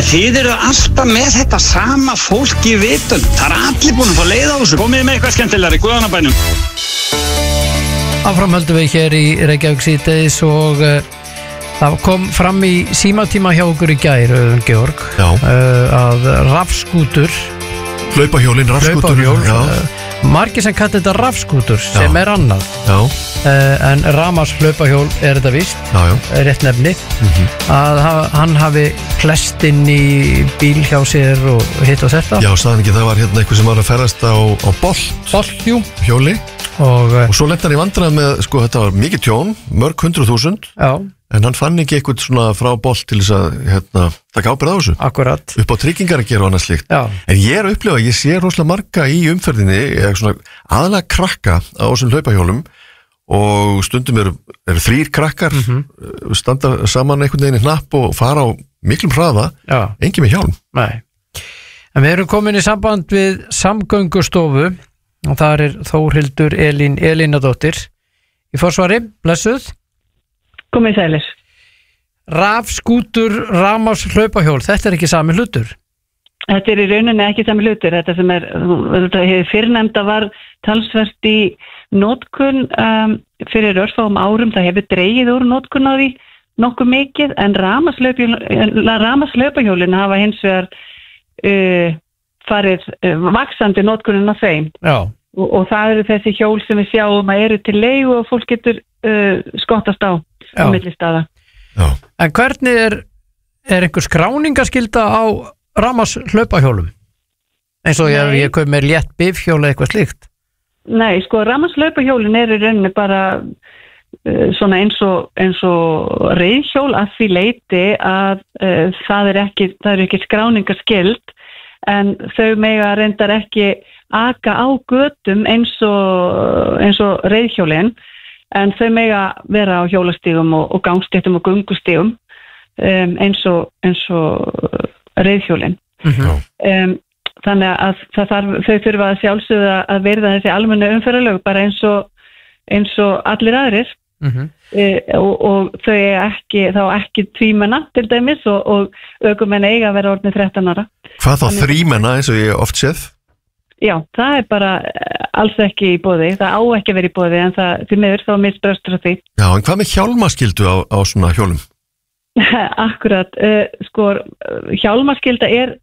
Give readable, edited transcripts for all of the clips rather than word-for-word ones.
En þið eru alltaf með þetta sama fólk í vitund. Það allir búin að fá leið á þessu. Komið með eitthvað skemmtilegri, Guðanabænum. Áfram höldum við hér í Reykjavík síðdegis og það kom fram í símatíma hjá okkur í gær, Georg, að rafskútur, hlaupahjólin, rafskútur, margir sem kallar þetta rafskútur sem annað. En Ramas hlaupahjól þetta víst, rétt nefni, að hann hafi klest inn í bíl hjá sér og hitt og þetta. Já, sagðan ekki, það var hérna eitthvað sem var að ferðast á hjóli og svo lenti hann í vandræði með, sko, þetta var mikið tjón, mörg 100.000, en hann fann ekki eitthvað svona frá Bolt til þess að taka ábyrgð á þessu. Akkurat. Upp á tryggingar að gera og annað slíkt. En ég er að upplifa, ég sé rosalega marga í umferðinni, aðalega krakka á þessum hlaupahjólum og stundum eru 3 krakkar standa saman einhvern veginn í hnapp og fara á miklum hraða, engin með hjálm. Nei. En við erum komin í samband við Samgöngustofu og þar Þórhildur Elínadóttir í forsvari, blessuð. Komið sælir. Rafskútur, Ramas hlaupahjól, þetta ekki sami hlutur? Þetta í rauninni ekki sami hlutur. Þetta sem þetta fyrrnefnda var talsvert í notkun fyrir örfáum árum. Það hefur dregið úr notkun á því nokkuð mikið, en Ramas hlaupahjólin hafa hins vegar farið vaxandi notkunin af þeim. Og það eru þessi hjól sem við sjáum að eru til leigu og fólk getur skottast á milli staða. En hvernig er einhver skráningaskylda á Ramas hlaupahjólum? Eins og ég kaup mér létt bifhjól eða eitthvað slíkt? Nei, sko, Ramas hlaupahjólin eru í rauninni bara svona eins og reiðhjól að því leyti að það er ekki skráningaskyld, en þau mega reyndar ekki aka á götum eins og reiðhjólin, en þau mega vera á hjólastígum og gangstéttum og göngustígum eins og reiðhjólin. Þannig að þau þurfa að sjálfsögða að virða þessi almennu umferðarlög bara eins og allir aðrir. Og þau ekki tvímenna til dæmis og ökumenn eiga að vera orðnir 13 ára. Hvað þá þrímenna eins og ég oft séð? Já, það er bara alls ekki í boði, það á ekki að vera í boði, en það til miður þá misbröstur á því. Já, en hvað með hjálmaskyldu á svona hjólum? Akkurat, sko, hjálmaskylda er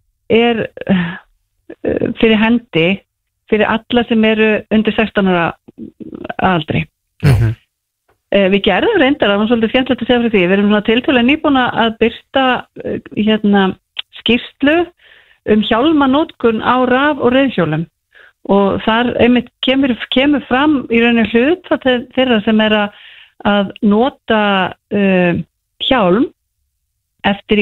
fyrir hendi fyrir alla sem eru undir 16 ára aldri. Við gerðum reyndar, það var svolítið skemmtilegt að segja fyrir því, við erum tiltölulega nýbúin að birta skýrslu hjálmanótkun á raf- og reiðhjólum, og þar einmitt kemur fram í rauninni hlut þeirra sem er að nota hjálm eftir í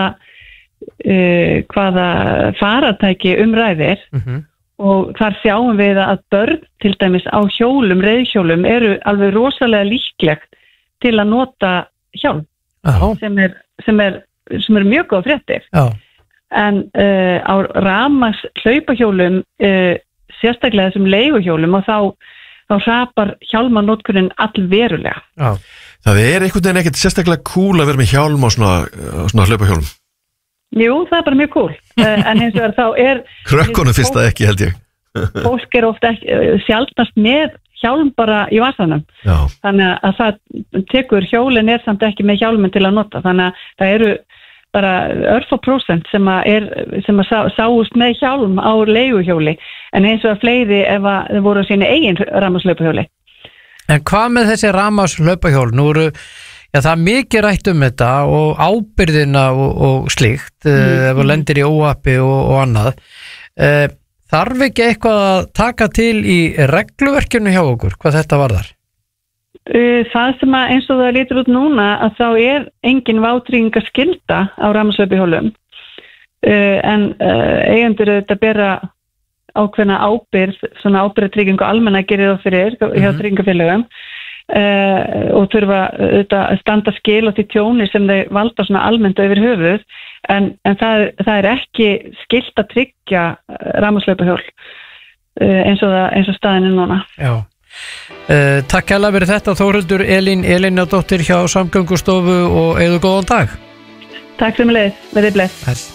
hvaða faratæki ræðir. Og þar sjáum við að börn til dæmis á hjólum, reiðhjólum eru alveg rosalega líklegt til að nota hjálm sem er mjög góð fréttir. En á Ramas hlaupahjólum, sérstaklega þessum leiguhjólum, og þá hrapar hjálmanótkunin allverulega. Það er einhvern veginn ekkert sérstaklega cool að vera með hjálm á svona hlaupahjólum. Jú, það er bara mjög cool. En hins vegar þá krökkunum finnst það ekki, held ég. Fólk er ofta sjaldnast með hjálm bara í vasanum. Þannig að það tekur hjólin samt ekki með hjálmin til að nota. Þannig að það eru bara örfá prósent sem sáust með hjálm á leiguhjóli, en eins og að fleiri ef þau voru á sínu eigin Ramas hlaupahjóli. En hvað með þessi Ramas hlaupahjól? Nú eru það er mikið rætt þetta og ábyrðina og slíkt, ef þú lendir í óhappi og annað. Þarf ekki eitthvað að taka til í regluverkinu hjá okkur, hvað þetta varðar? Það sem eins og það lítur út núna, að þá er engin vátryggingaskylda á Ramas hlaupahjólum, en eigendur þetta bera ákveðna ábyrgð, svona ábyrgðartryggingu almenna gerir það fyrir hjá tryggingafélögum, og þurfa að standa skil á því tjóni sem þau valda svona almennt yfir höfuð, en það er ekki skylt að tryggja Ramas hlaupahjól eins og staðin er núna. Takk hérlega fyrir þetta, Þórhildur Elínadóttir hjá Samgöngustofu, og eigðu góðan dag. Takk sömuleiðis, verið bless.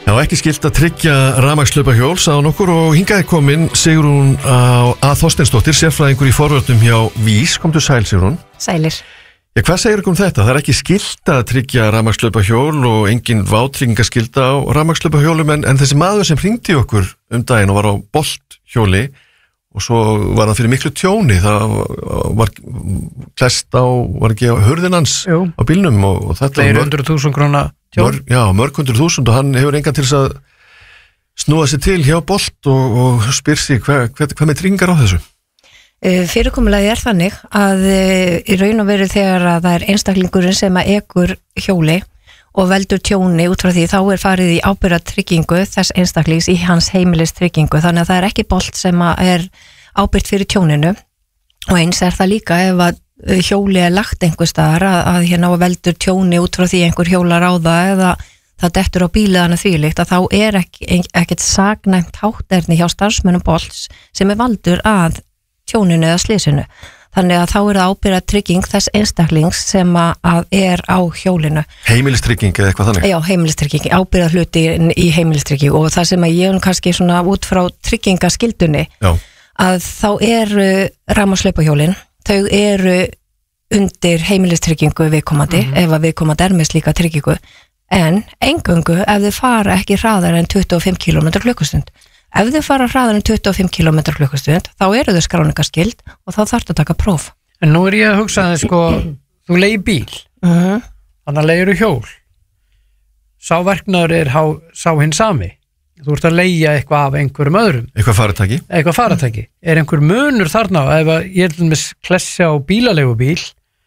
Já, ekki skylt að tryggja rafmagnslaupahjól, sagði okkur og hingaði komin Sigrún að Þorsteinsdóttir, sérfræðingur í forvörnum hjá Vís. Komdu sæl, Sigrún. Sælir. Já, hvað segir ykkur þetta? Það ekki skylt að tryggja rafmagnslaupahjól og engin vátryggingaskylda á rafmagnslaupahjólum en þessi maður sem hringdi okkur daginn og var á bolthjóli og svo var það fyrir miklu tjóni, það var klest á, var ekki á hurðinans á bílnum og þetta var 100.000 króna tjón. Mörg 100.000 og hann hefur engan til þess að snúa sig til hjá bolt og spyr sig hvað með tryggingar á þessu? Fyrirkomulagi þannig að í raun og veru þegar að það einstaklingurinn sem að ekur hjóli og veldur tjóni út frá því þá farið í ábyrgðartryggingu þess einstaklings í hans heimilistryggingu, þannig að það ekki bolt sem að ábyrgt fyrir tjóninu og eins það líka ef að hjóli lagt einhver staðar að hérna og veldur tjóni út frá því einhver hjólar á það eða það dettur á bílaðana þvílíkt að þá ekkert saknæmt hátterni hjá starfsmönnum bolts sem valdur að tjóninu eða slysinu. Þannig að þá það ábyrgðartrygging þess einstaklings sem að á hjólinu. Heimilistrygging eða eitthvað þannig? Já, heimilistrygging, ábyrgðarhluti í heimilistrygging og það sem að ég kannski svona út frá tryggingaskildunni að þá rafmagnslaupahjólin, þau undir heimilistryggingu viðkomandi ef að viðkomandi með slíka tryggingu en eingöngu ef þau fara ekki hraðar en 25 km/klukkustund. Ef þau fara hraðar en 25 km/klukkustund þá þau skráningarskyld og þá þarf að taka próf. En nú ég að hugsa það þú leigir bíl þannig að leigir hjól sá verknaður sá hinn sami. Þú ert að leigja eitthvað af einhverjum öðrum. Eitthvað faratæki. Einhver munur þarna ef ég klessa á bílaleigubíl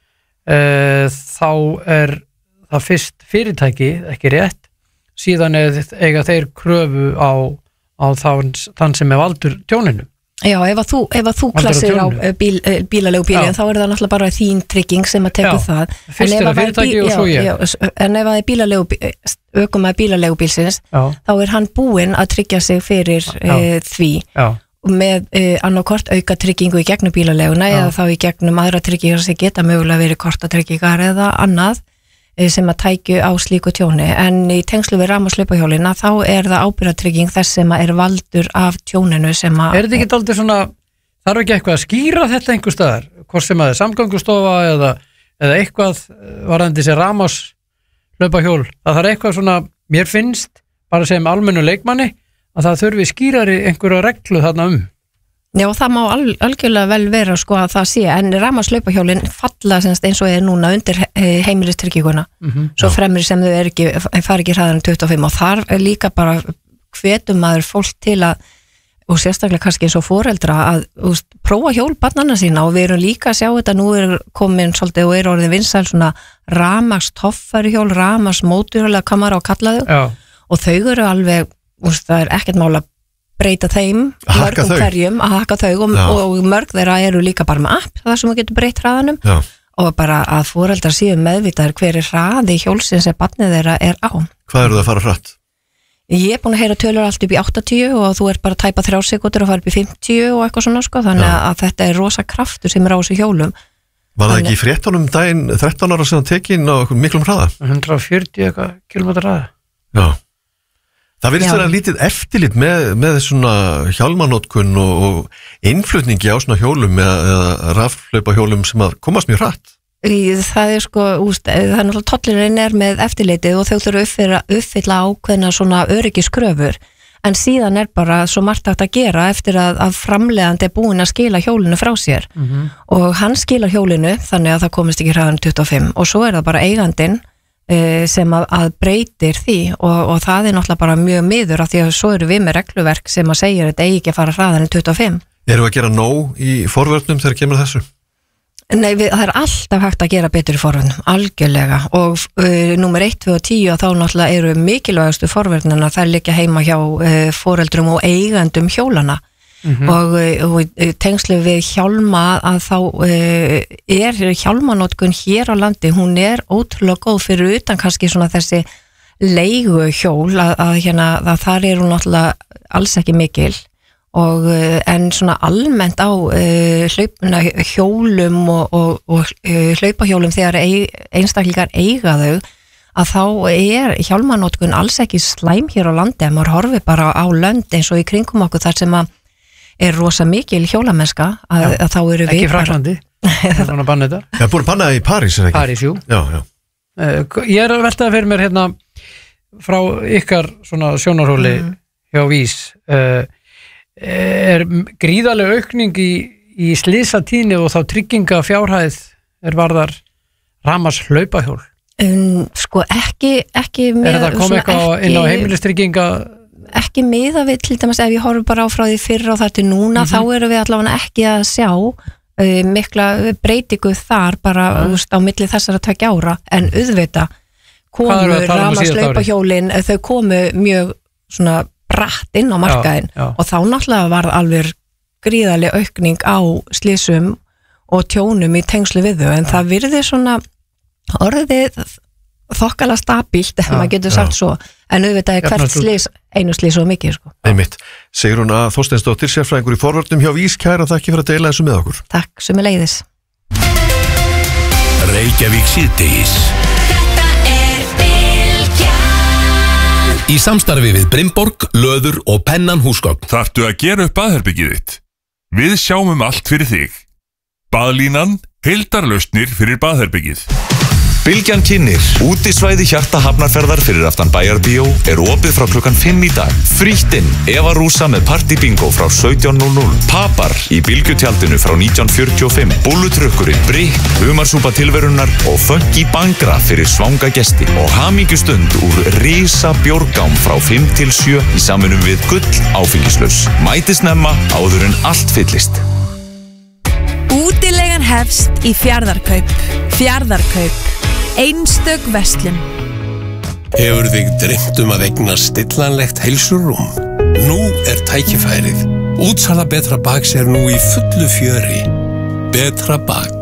þá það fyrst fyrirtæki, ekki rétt, síðan eiga þeir kröfu á þann sem valdur tjóninu. Já, ef að þú klassir á bílaleigubílinn þá það náttúrulega bara þín trygging sem að tekur það. Fyrst fyrirtæki og svo ég. En ef það ökumaður bílaleigubílsins þá hann búinn að tryggja sig fyrir því með annarkort auka tryggingu í gegnum bílaleiguna eða þá í gegnum aðra tryggingar sem geta mögulega verið kortatryggingar eða annað sem að tækju á slíku tjóni en í tengslu við rafmagnslaupahjólina þá það ábyrgðartrygging þess sem að valdur af tjóninu sem að þetta ekki aldrei svona, þarf ekki eitthvað að skýra þetta einhver staðar, hvort sem að samgöngustofa eða eitthvað varðandi þessi rafmagnslaupahjól, það þarf eitthvað svona, mér finnst bara sem almennu leikmanni að það þurfi skýrari einhverja reglu þarna Já, það má algjörlega vel vera sko að það sé, en rafmagnslaupahjólin falla eins og núna undir heimilistrygginguna, svo fremri sem þau fara ekki hraðar en 25 og þar líka bara hvetur maður fólk til að, og sérstaklega kannski eins og foreldra að prófa hjól barnanna sína og við erum líka að sjá þetta, nú komin svolítið og orðin vinsæl svona rafmagnstoffari hjól, rafmagnsmótorhjól hvað maður á að kalla þau og þau eru alveg, það ekkert mála breyta þeim, mörgum hverjum að hakka þau og mörg þeirra eru líka bara með app, það sem þú getur breytt hraðanum og bara að foreldrar séu meðvitaður hver hraði hjólsins sem barnið þeirra á. Hvað eru það að fara hratt? Ég búin að heyra tölur allt upp í 80 og þú bara að tæpa 3 sekúndur og fara upp í 50 og eitthvað svona sko, þannig að þetta rosa kraftur sem á þessu hjólum. Var það ekki í fréttunum daginn 13 ára sem tekinn á miklum hraða? 140 km hraða. Já. Það virðist vera lítið eftirlit með svona hjálmanótkun og innflutningi á svona hjólum eða rafhlaupahjólum sem að komast mjög hratt. Það sko, það náttúrulega tollurinn með eftirlitið og þau þurfa að uppfylla ákveðna svona öryggiskröfur en síðan bara svo margt hægt að gera eftir að framleiðandi búinn að skila hjólinu frá sér og hann skilar hjólinu þannig að það komist ekki hraðan 25 og svo það bara eigandinn sem að breytir því og það náttúrulega bara mjög miður af því að svo eru við með regluverk sem að segja að þetta eigi ekki að fara hraðar en 25. Erum við að gera nóg í forvörnum þegar kemur þessu? Nei, það alltaf hægt að gera betur í forvörnum, algjörlega og númer 1, 2 og 10 þá náttúrulega eru mikilvægastu forvörnuna þær liggja heima hjá foreldrum og eigandum hjólana og tengslu við hjálma að þá hjálmanótkun hér á landi, hún ótrúlega góð fyrir utan kannski svona þessi leiguhjól að þar hún náttúrulega alls ekki mikil og en svona almennt á hjólum og hlaupahjólum þegar einstaklingar eiga þau að þá hjálmanotkun alls ekki slæm hér á landi að maður horfi bara á lönd eins og í kringum okkur þar sem að rosa mikil hjólamennska að þá eru við ekki Fraklandi það er búin að banna í París, er ekki? París, jú já. Ég að veltaði fyrir mér hérna frá ykkar svona sjónarhóli hjá Vís gríðarleg aukning í slysatíðni og þá tryggingafjárhæð varðar rafmagnshlaupahjól sko ekki með þetta kom eitthvað inn á heimilistrygginga ekki miða við til dæmis ef ég horf bara á frá því fyrr og þar til núna þá erum við allavega ekki að sjá mikla breytingu þar bara á milli þessara 2 ára en auðvita komu rafmagnslaupahjólin þau komu mjög svona bratt inn á markaðin og þá náttúrulega var alveg gríðarleg aukning á slysum og tjónum í tengslu við þau en það virði svona orðið þokkala stabílt ef maður getur sagt svo en auðvitað hvert slys einu slys og mikið sko. Einmitt. Sigrún A. Þorsteinsdóttir sérfræðingur í forvörnum hjá Vís kæra þakki fyrir að deila þessu með okkur. Takk sömuleiðis. Reykjavík síðdegis. Í samstarfi við Brimborg, Löður og Pennan húsgögn. Þarftu að gera upp baðherbergið þitt? Við sjáum allt fyrir þig. Baðlínan, heildarlausnir fyrir baðherbergið. Bylgjan kynnir. Útisvæði Hjarta Hafnarferðar fyrir aftan Bæjarbíó opið frá klukkan 5 í dag. Frítt inn. Eva Rúsa með partybingo frá 17:00. Papar í Bylgjutjaldinu frá 1945. Búllutrukkurinn, Brikk, humarsúpa tilverunar og funky bangra fyrir svanga gesti. Og hamingjustund úr risa bjórgám frá 5 til 7 í samvinnu við Gull áfengislaus. Mæti snemma áður en allt fyllist. Útilegan hefst í Fjarðarkaup. Fjarðarkaup. Einstök verslun. Hefur þig dreymt að eignast stillanlegt heilsurúm? Nú tækifærið. Útsala Betra Baks nú í fullu fjöri. Betra Bak.